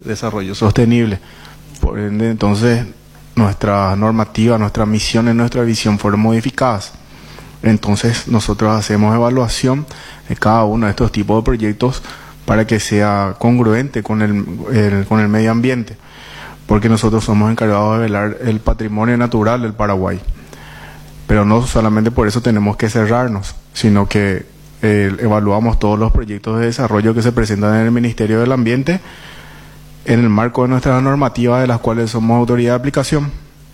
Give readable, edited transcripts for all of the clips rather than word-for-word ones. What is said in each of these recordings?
desarrollo sostenible. Por ende, entonces, nuestra normativa, nuestras misiones, nuestra visión fueron modificadas. Entonces, nosotros hacemos evaluación de cada uno de estos tipos de proyectos para que sea congruente con el medio ambiente, porque nosotros somos encargados de velar el patrimonio natural del Paraguay. Pero no solamente por eso tenemos que cerrarnos, sino que evaluamos todos los proyectos de desarrollo que se presentan en el Ministerio del Ambiente en el marco de nuestras normativas de las cuales somos autoridad de aplicación.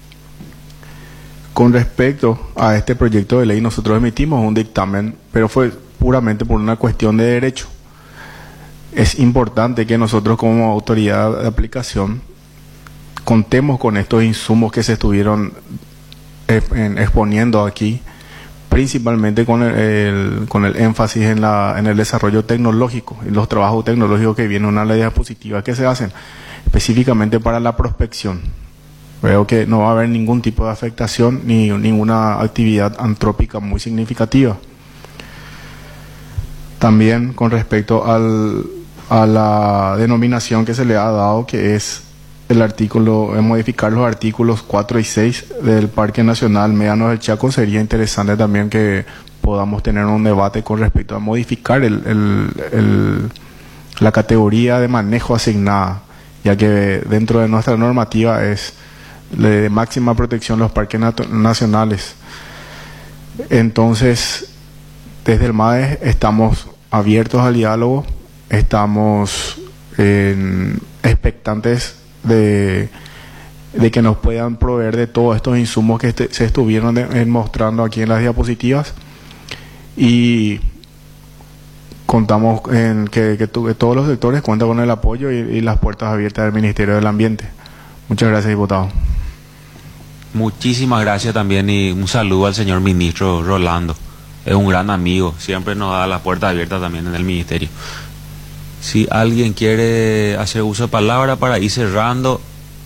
Con respecto a este proyecto de ley, nosotros emitimos un dictamen, pero fue puramente por una cuestión de derecho. Es importante que nosotros como autoridad de aplicación contemos con estos insumos que se estuvieron exponiendo aquí, principalmente con el énfasis en el desarrollo tecnológico y los trabajos tecnológicos que vienen, una de las diapositivas que se hacen específicamente para la prospección. Veo que no va a haber ningún tipo de afectación ni ninguna actividad antrópica muy significativa. También con respecto a la denominación que se le ha dado, que es el artículo, modificar los artículos 4 y 6 del Parque Nacional Médanos del Chaco, sería interesante también que podamos tener un debate con respecto a modificar la categoría de manejo asignada, ya que dentro de nuestra normativa es de máxima protección los parques nacionales. Entonces, desde el MADE estamos abiertos al diálogo, estamos expectantes de que nos puedan proveer de todos estos insumos que se estuvieron mostrando aquí en las diapositivas, y contamos en que todos los sectores cuentan con el apoyo y las puertas abiertas del Ministerio del Ambiente. Muchas gracias, diputado. Muchísimas gracias también, y un saludo al señor ministro Rolando. Es un gran amigo, siempre nos da las puertas abiertas también en el ministerio. Si alguien quiere hacer uso de palabra para ir cerrando,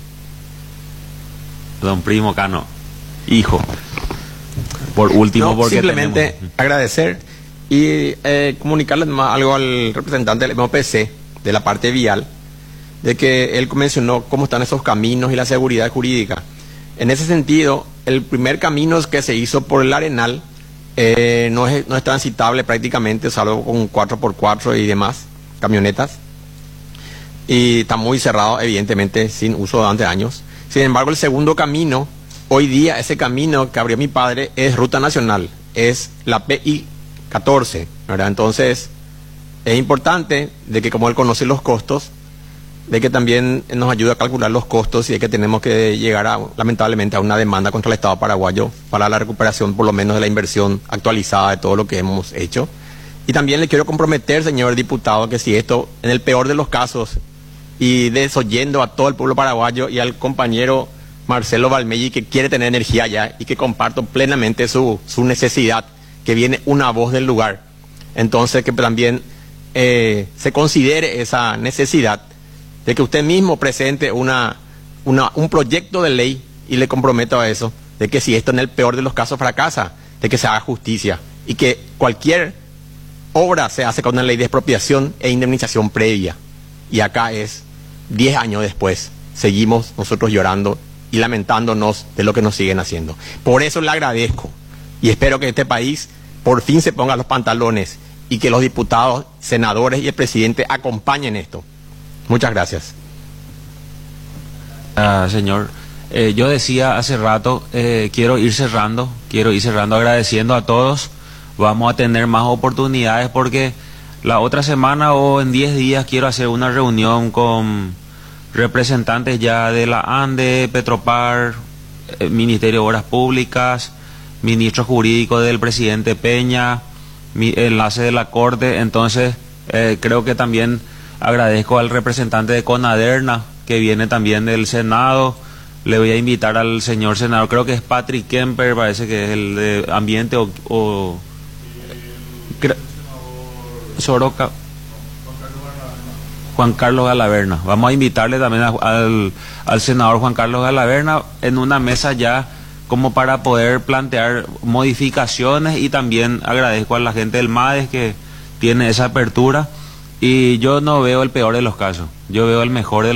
don Primo Cano, hijo. Por último, porque simplemente agradecer y comunicarles más algo al representante del MOPC de la parte vial, de que él mencionó cómo están esos caminos y la seguridad jurídica. En ese sentido, el primer camino que se hizo por el Arenal no es transitable prácticamente, salvo con 4x4 y demás camionetas, y está muy cerrado, evidentemente, sin uso durante años. Sin embargo, el segundo camino, hoy día ese camino que abrió mi padre es ruta nacional, es la PI 14, ¿verdad? Entonces es importante de que, como él conoce los costos, de que también nos ayude a calcular los costos, y de que tenemos que llegar lamentablemente a una demanda contra el Estado paraguayo para la recuperación por lo menos de la inversión actualizada de todo lo que hemos hecho. Y también le quiero comprometer, señor diputado, que si esto, en el peor de los casos, y desoyendo a todo el pueblo paraguayo y al compañero Marcelo Valmelli, que quiere tener energía allá y que comparto plenamente su necesidad, que viene una voz del lugar, entonces que también se considere esa necesidad de que usted mismo presente un proyecto de ley, y le comprometo a eso, de que si esto en el peor de los casos fracasa, de que se haga justicia, y que cualquier obra se hace con una ley de expropiación e indemnización previa. Y acá es 10 años después, seguimos nosotros llorando y lamentándonos de lo que nos siguen haciendo. Por eso le agradezco, y espero que este país por fin se ponga los pantalones, y que los diputados, senadores y el presidente acompañen esto. Muchas gracias. Señor, yo decía hace rato, quiero ir cerrando agradeciendo a todos. Vamos a tener más oportunidades, porque la otra semana o en 10 días quiero hacer una reunión con representantes ya de la ANDE, Petropar, Ministerio de Obras Públicas, ministro jurídico del presidente Peña, enlace de la Corte. Entonces creo que también agradezco al representante de CONADERNA, que viene también del Senado. Le voy a invitar al señor senador, creo que es Patrick Kemper, parece que es el de Ambiente o Soroca, Juan Carlos Galaverna. Vamos a invitarle también al senador Juan Carlos Galaverna en una mesa ya, como para poder plantear modificaciones, y también agradezco a la gente del MADES que tiene esa apertura, y yo no veo el peor de los casos, yo veo el mejor de